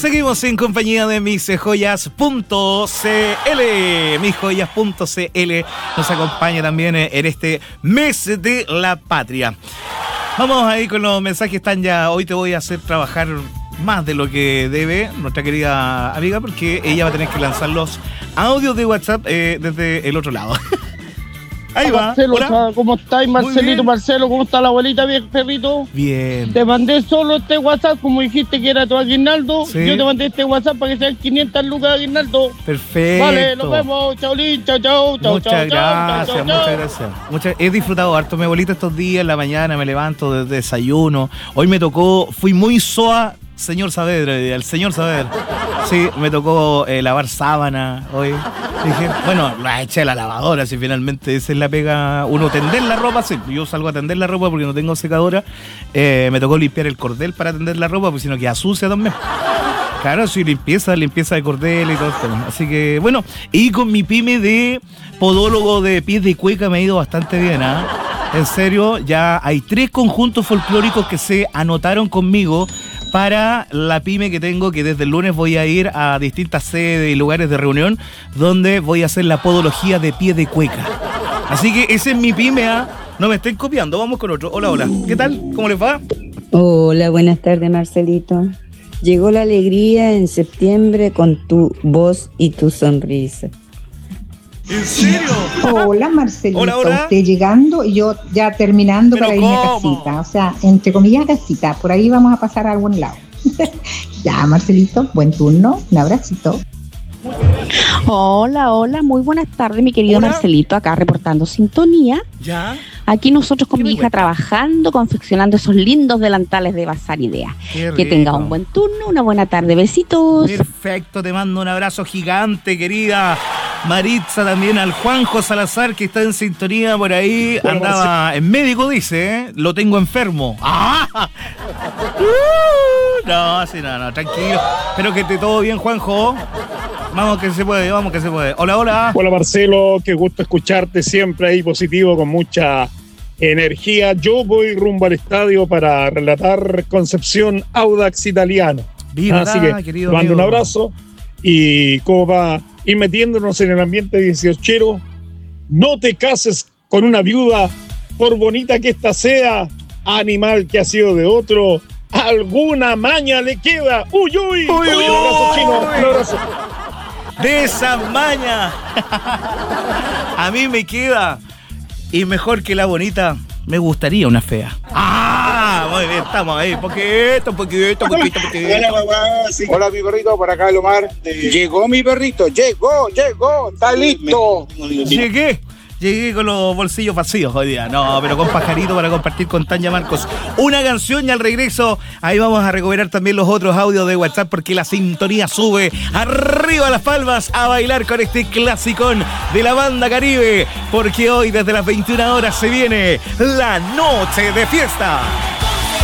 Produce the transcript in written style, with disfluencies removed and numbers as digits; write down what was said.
Seguimos en compañía de misjoyas.cl. Misjoyas.cl nos acompaña también en este mes de la patria. Vamos ahí con los mensajes. Están ya. Hoy te voy a hacer trabajar más de lo que debe nuestra querida amiga, porque ella va a tener que lanzar los audios de WhatsApp desde el otro lado. Ahí va. Marcelo, Hola. ¿Cómo estáis, Marcelito? Marcelo, ¿cómo está la abuelita, bien, perrito? Bien. Te mandé solo este WhatsApp, como dijiste que era tu aguinaldo. Sí. Yo te mandé este WhatsApp para que sean 500 lucas de aguinaldo. Perfecto. Vale, nos vemos. Chaolín, chao, chao, chao, Muchas chao, chao, gracias. He disfrutado harto mi abuelita estos días. En la mañana me levanto de desayuno. Hoy me tocó, fui muy soa, señor Saavedra, el señor Saavedra. Sí, me tocó lavar sábana hoy. Dije, bueno, la eché a la lavadora, si finalmente esa es la pega. Uno tender la ropa, sí, yo salgo a tender la ropa porque no tengo secadora. Me tocó limpiar el cordel para tender la ropa, porque si no queda sucia también. Claro, sí, limpieza de cordel y todo esto. Así que, bueno, y con mi pyme de podólogo de pies de cueca me ha ido bastante bien, ¿ah? En serio, ya hay 3 conjuntos folclóricos que se anotaron conmigo para la pyme que tengo, que desde el lunes voy a ir a distintas sedes y lugares de reunión donde voy a hacer la podología de pie de cueca. Así que ese es mi pyme, ¿ah? No me estén copiando, vamos con otro. Hola, hola. ¿Qué tal? ¿Cómo les va? Hola, buenas tardes, Marcelito. Llegó la alegría en septiembre con tu voz y tu sonrisa. ¿En serio? Hola, Marcelito. Hola, hola. Usted llegando y yo ya terminando. ¿Pero para irme a cómo? casita. O sea, entre comillas, casita. Por ahí vamos a pasar a algún lado. Ya, Marcelito, buen turno. Un abracito. Hola, hola, muy buenas tardes, mi querido Hola. Marcelito, acá reportando sintonía. ¿Ya? Aquí nosotros con ¿Qué mi me hija cuenta? trabajando, confeccionando esos lindos delantales de Bazar Idea. Qué Que tenga rico. un buen turno, una buena tarde, besitos. Perfecto, te mando un abrazo gigante, querida Maritza, también al Juanjo Salazar, que está en sintonía por ahí. Andaba en médico, dice, ¿eh? Lo tengo enfermo. ¡Ah! No, sí, no, tranquilo. Espero que esté todo bien, Juanjo. Vamos que se puede, vamos que se puede. Hola, hola. Hola Marcelo, qué gusto escucharte siempre ahí positivo, con mucha energía. Yo voy rumbo al estadio para relatar Concepción Audax Italiano. Viva, Así que querido te mando amigo. un abrazo y como va ir metiéndonos en el ambiente 18ero, no te cases con una viuda, por bonita que ésta sea, animal que ha sido de otro, alguna maña le queda. ¡Uy, uy! ¡Uy, Un abrazo, chino, un abrazo. De esa maña. A mí me queda. Y mejor que la bonita, me gustaría una fea. ¡Ah! Muy bien, estamos ahí. Poquito. Hola, papá. Sí. Hola, mi perrito, por acá el Omar. Llegó mi perrito, llegó, está listo. Llegué con los bolsillos vacíos hoy día. No, pero con pajarito para compartir con Tania Marcos. Una canción y al regreso ahí vamos a recuperar también los otros audios de WhatsApp, porque la sintonía sube arriba las palmas a bailar con este clasicón de la banda Caribe, porque hoy desde las 21 horas se viene la noche de fiesta.